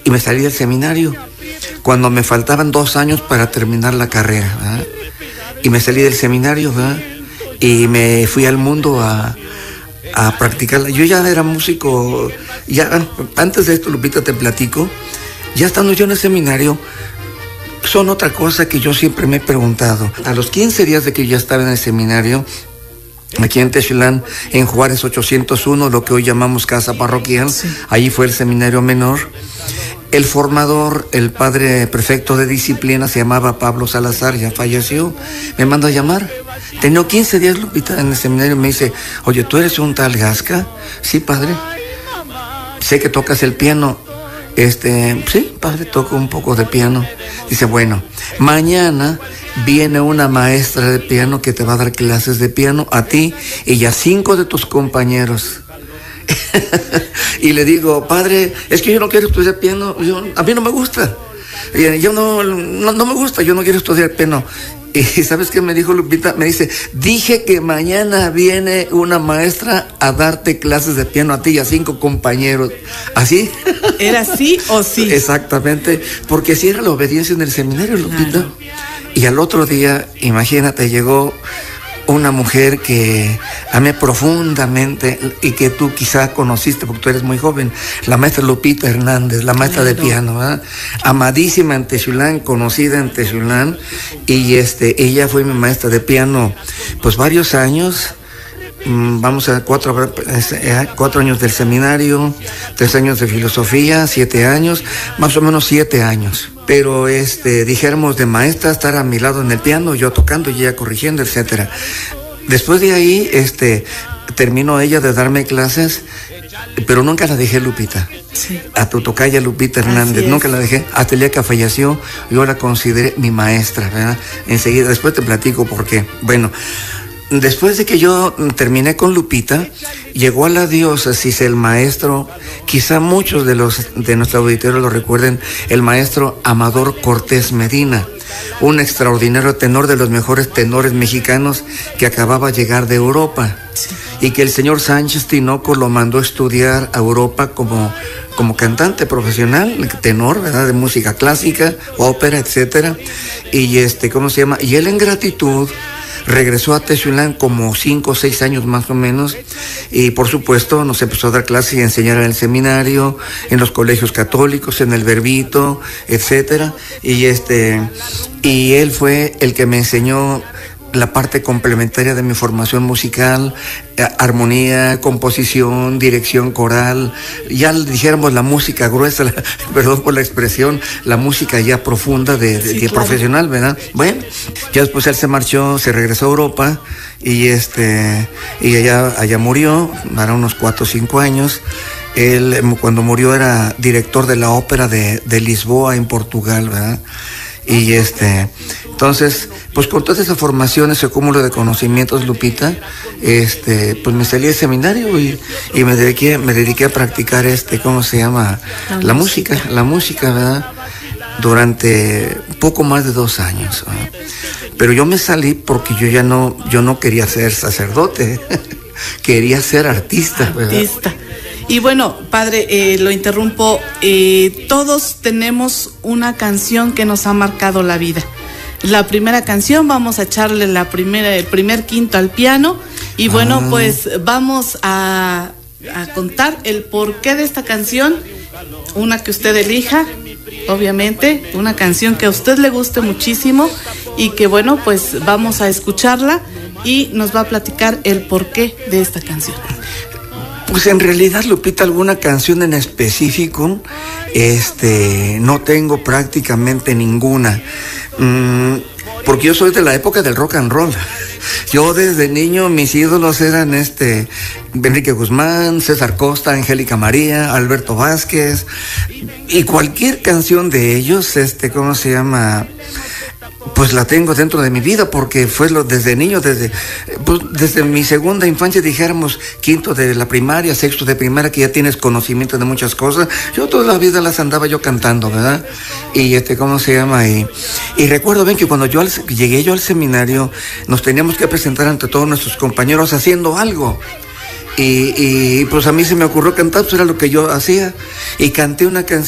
y me salí del seminario cuando me faltaban 2 años para terminar la carrera, ¿verdad? Y me salí del seminario, ¿verdad? Y me fui al mundo a practicarla. Yo ya era músico, ya antes de esto, Lupita, te platico, ya estando yo en el seminario, son otra cosa que yo siempre me he preguntado. A los 15 días de que yo ya estaba en el seminario, aquí en Texulán, en Juárez 801, lo que hoy llamamos casa parroquial, sí. Allí fue el seminario menor. El formador, el padre prefecto de disciplina, se llamaba Pablo Salazar, ya falleció, me manda a llamar. Tenía 15 días, Lupita, en el seminario, me dice, oye, ¿tú eres un tal Gasca? Sí, padre. Sé que tocas el piano. Sí, padre, toco un poco de piano. Dice, bueno, mañana viene una maestra de piano que te va a dar clases de piano a ti y a 5 de tus compañeros. Y le digo, padre, es que yo no quiero estudiar piano, a mí no me gusta. Yo no me gusta, yo no quiero estudiar piano. Y ¿sabes qué me dijo Lupita? Me dice, dije que mañana viene una maestra a darte clases de piano a ti y a 5 compañeros. ¿Así? ¿Era sí o sí? Exactamente, porque sí era la obediencia en el seminario, Lupita. Claro. Y al otro día, imagínate, llegó una mujer que amé profundamente y que tú quizá conociste porque tú eres muy joven, la maestra Lupita Hernández, la maestra de piano, ¿verdad? Amadísima en Texulán, conocida en Texulán, y ella fue mi maestra de piano pues varios años. Vamos a 4 años del seminario, 3 años de filosofía, 7 años, más o menos 7 años. Pero dijéramos de maestra, estar a mi lado en el piano, yo tocando y ella corrigiendo, etcétera. Después de ahí, terminó ella de darme clases, pero nunca la dejé, Lupita. Sí. A tu tocaya Lupita Hernández, nunca la dejé, hasta el día que falleció, yo la consideré mi maestra, ¿verdad? Enseguida, después te platico por qué. Bueno, después de que yo terminé con Lupita, llegó a la diócesis el maestro, quizá muchos de nuestro auditorio lo recuerden, el maestro Amador Cortés Medina, un extraordinario tenor, de los mejores tenores mexicanos que acababa de llegar de Europa. Sí. Y que el señor Sánchez Tinoco lo mandó a estudiar a Europa como cantante profesional, tenor, ¿verdad? De música clásica, ópera, etcétera. Y ¿cómo se llama? Y él en gratitud regresó a Texulán como 5 o 6 años más o menos, y por supuesto nos empezó a dar clases y a enseñar en el seminario, en los colegios católicos, en el Verbito, etcétera. Y él fue el que me enseñó la parte complementaria de mi formación musical, armonía, composición, dirección coral, ya dijéramos la música gruesa, perdón por la expresión, la música ya profunda de claro, profesional, ¿verdad? Bueno, ya después él se marchó, se regresó a Europa y allá murió, hará unos 4 o 5 años. Él, cuando murió, era director de la ópera de Lisboa en Portugal, ¿verdad? Y entonces, pues con toda esa formación, ese cúmulo de conocimientos, Lupita, pues me salí del seminario y me dediqué a practicar ¿cómo se llama? La música, ¿verdad? Durante poco más de 2 años, ¿verdad? Pero yo me salí porque yo no quería ser sacerdote, quería ser artista, ¿verdad? Artista. Y bueno, padre, lo interrumpo, todos tenemos una canción que nos ha marcado la vida. La primera canción, vamos a echarle el primer quinto al piano y bueno, pues vamos a contar el porqué de esta canción, una que usted elija, obviamente, una canción que a usted le guste muchísimo y que bueno, pues vamos a escucharla y nos va a platicar el porqué de esta canción. Pues en realidad, Lupita, alguna canción en específico, no tengo prácticamente ninguna, porque yo soy de la época del rock and roll. Yo desde niño, mis ídolos eran Enrique Guzmán, César Costa, Angélica María, Alberto Vázquez, y cualquier canción de ellos, ¿cómo se llama? Pues la tengo dentro de mi vida porque fue desde niño, desde mi segunda infancia, dijéramos, 5º de la primaria, 6º de primaria, que ya tienes conocimiento de muchas cosas. Yo toda la vida las andaba yo cantando, ¿verdad? Y ¿cómo se llama? Y recuerdo bien que cuando llegué yo al seminario, nos teníamos que presentar ante todos nuestros compañeros haciendo algo. Y pues a mí se me ocurrió cantar, pues era lo que yo hacía. Y canté una canción